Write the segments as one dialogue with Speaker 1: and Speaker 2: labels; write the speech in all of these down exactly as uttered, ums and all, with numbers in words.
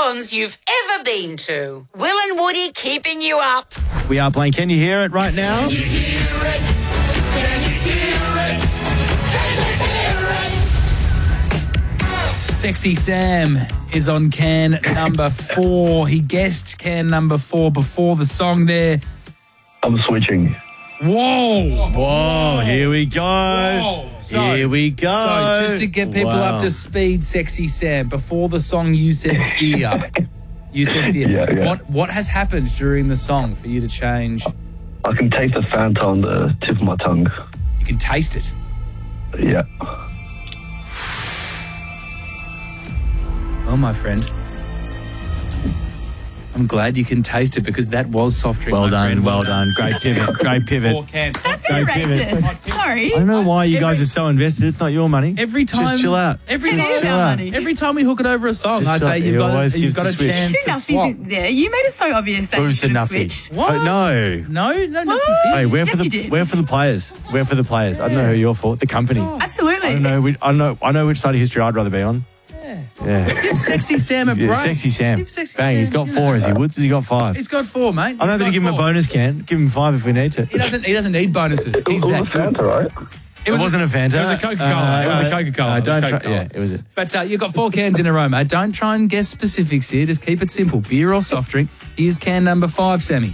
Speaker 1: salons you've ever been to. Will and Woody keeping you up.
Speaker 2: We are playing Can You Hear It right now?
Speaker 3: Can you hear it? Can you hear it? Can you hear it?
Speaker 4: Sexy Sam is on can number four. He guessed can number four before the song there.
Speaker 5: I'm switching.
Speaker 4: Whoa!
Speaker 2: Whoa, here we go.
Speaker 4: Whoa. So,
Speaker 2: here we go.
Speaker 4: So just to get people
Speaker 2: Wow.
Speaker 4: up to speed, Sexy Sam, before the song you said beer. You said beer.
Speaker 5: Yeah, yeah.
Speaker 4: What what has happened during the song for you to change?
Speaker 5: I can taste the Fanta on the tip of my tongue.
Speaker 4: You can taste it.
Speaker 5: Yeah.
Speaker 4: Oh, my friend. I'm glad you can taste it because that was soft drink.
Speaker 2: Well
Speaker 4: my
Speaker 2: done,
Speaker 4: friend.
Speaker 2: well done. Great pivot, great pivot.
Speaker 4: Four cans.
Speaker 6: That's
Speaker 2: Don't give it.
Speaker 6: outrageous. Sorry.
Speaker 2: I don't know why you
Speaker 4: Every-
Speaker 2: guys are so invested. It's not your money.
Speaker 4: Every time,
Speaker 2: Just chill out.
Speaker 4: Every
Speaker 6: It
Speaker 4: time,
Speaker 6: is
Speaker 2: chill
Speaker 6: our
Speaker 2: out.
Speaker 6: money.
Speaker 4: every time we hook it over a song,
Speaker 2: Just
Speaker 4: I
Speaker 2: chill-
Speaker 4: say
Speaker 2: he
Speaker 4: you've got,
Speaker 2: always
Speaker 4: you've
Speaker 2: gives
Speaker 4: got
Speaker 2: the
Speaker 4: a
Speaker 2: switch.
Speaker 4: chance
Speaker 6: Two
Speaker 4: to
Speaker 6: nuffies
Speaker 4: swap.
Speaker 6: in there. You made it so obvious that you
Speaker 2: Who's the
Speaker 6: should have
Speaker 2: nuffy?
Speaker 6: switched.
Speaker 4: What?
Speaker 2: Oh, no.
Speaker 4: No, no, nothing's
Speaker 2: Hey,
Speaker 4: here.
Speaker 2: we're for
Speaker 6: Yes,
Speaker 2: the
Speaker 6: you did.
Speaker 2: we're for the players. We're for the players. I don't know who you're for. The company.
Speaker 6: Absolutely.
Speaker 2: I don't know. Which, I know. I know which side of history I'd rather be on. Yeah.
Speaker 4: Give Sexy Sam a break.
Speaker 2: Yeah, sexy Sam.
Speaker 4: Give Sexy
Speaker 2: Bang.
Speaker 4: Sam,
Speaker 2: He's got
Speaker 4: you
Speaker 2: four.
Speaker 4: know.
Speaker 2: Is he? Woods? Has he got five?
Speaker 4: He's got four, mate.
Speaker 2: I'm happy to
Speaker 4: He's
Speaker 2: give him
Speaker 4: got
Speaker 2: a
Speaker 4: four.
Speaker 2: bonus can. Give him five if we need to.
Speaker 4: He doesn't. He doesn't need bonuses. He's
Speaker 5: It was
Speaker 4: that good.
Speaker 5: Fanta, right?
Speaker 2: It, wasn't a Fanta.
Speaker 4: It was a Coca-Cola. It was a Coca-Cola.
Speaker 2: Uh,
Speaker 4: It was
Speaker 2: don't try.
Speaker 4: Coca-Cola.
Speaker 2: Yeah, it was it.
Speaker 4: But uh, you've got four cans in a row, mate. Don't try and guess specifics here. Just keep it simple. Beer or soft drink. Here's can number five, Sammy.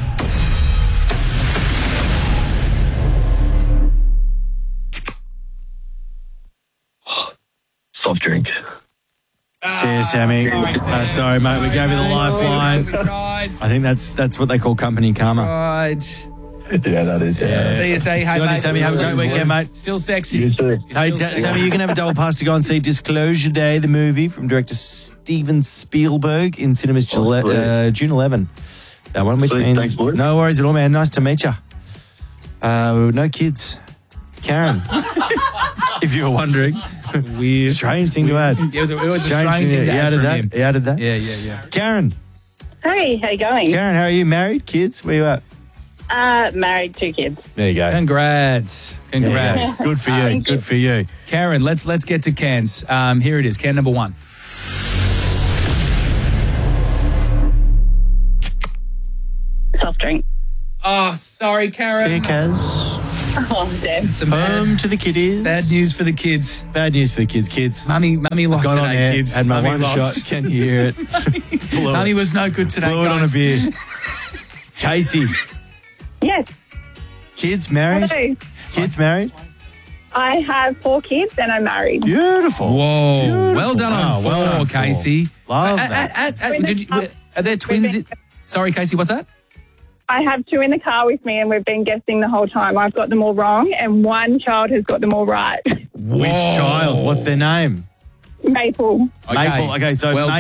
Speaker 5: Soft drink.
Speaker 2: See you, Sammy.
Speaker 4: sorry,
Speaker 2: Uh, sorry, mate. We gave you the lifeline.
Speaker 4: We tried.
Speaker 2: I think that's that's what they call company karma.
Speaker 4: Tried.
Speaker 5: Yeah, that is. Yeah.
Speaker 4: See you, say hey,
Speaker 2: Good on you,
Speaker 4: mate.
Speaker 2: Sammy. Have a great weekend, mate.
Speaker 4: Still sexy.
Speaker 5: You too.
Speaker 2: Hey,
Speaker 4: Still
Speaker 2: Ta-
Speaker 4: sexy.
Speaker 2: Sammy, you can have a double pass to go and see Disclosure Day, the movie from director Steven Spielberg in cinemas Jule-
Speaker 5: Oh, sweet.
Speaker 2: uh, June eleventh. That one, which
Speaker 5: Sweet.
Speaker 2: means
Speaker 5: Thanks, boys.
Speaker 2: no worries at all, man. Nice to meet you. Uh, no kids, Karen. If you were wondering,
Speaker 4: Weird.
Speaker 2: strange thing to add.
Speaker 4: It was a, it was a strange thing
Speaker 2: thing.
Speaker 4: to
Speaker 2: He
Speaker 4: add
Speaker 2: added
Speaker 4: from
Speaker 2: that.
Speaker 4: him.
Speaker 2: He added that.
Speaker 4: Yeah, yeah, yeah.
Speaker 2: Karen,
Speaker 7: Hey, how you going?
Speaker 2: Karen, how are you? Married? Kids? Where you at?
Speaker 7: Uh, married, two kids.
Speaker 2: There you go.
Speaker 4: Congrats. Congrats.
Speaker 2: Yeah, good for you.
Speaker 7: Thank
Speaker 2: Good
Speaker 7: you.
Speaker 2: for you.
Speaker 4: Karen, let's let's get to cans. Um, here it is. Can number one.
Speaker 7: Soft drink.
Speaker 4: Oh, sorry, Karen.
Speaker 2: See you, Kaz.
Speaker 7: Oh, damn.
Speaker 4: Some bad,
Speaker 2: Home to the kiddies.
Speaker 4: bad news for the kids.
Speaker 2: Bad news for the kids. Kids.
Speaker 4: Mummy, mummy lost
Speaker 2: Got on
Speaker 4: today,
Speaker 2: there,
Speaker 4: kids.
Speaker 2: had my
Speaker 4: Mummy
Speaker 2: one
Speaker 4: lost.
Speaker 2: shot. Can you hear it? Blew it.
Speaker 4: Mummy was no good today,
Speaker 2: Blew it on a
Speaker 4: guys.
Speaker 2: beer. Casey,
Speaker 7: Yes.
Speaker 2: kids married?
Speaker 7: Hello.
Speaker 2: Kids married?
Speaker 7: I have four kids and I'm married.
Speaker 2: Beautiful.
Speaker 4: Whoa.
Speaker 2: Beautiful.
Speaker 4: Well done
Speaker 2: Wow,
Speaker 4: on four,
Speaker 2: well done, four.
Speaker 4: Casey.
Speaker 2: Love
Speaker 4: Uh,
Speaker 2: that.
Speaker 4: uh, uh, uh,
Speaker 7: We've
Speaker 4: did you,
Speaker 7: been-
Speaker 4: are there twins?
Speaker 7: been-
Speaker 4: in- Sorry, Casey, what's that?
Speaker 7: I have two in the car with me and we've been guessing the whole time. I've got them all wrong and one child has got them all right.
Speaker 2: Which child? What's their name?
Speaker 7: Maple.
Speaker 4: Okay.
Speaker 2: Maple. Okay, so
Speaker 4: well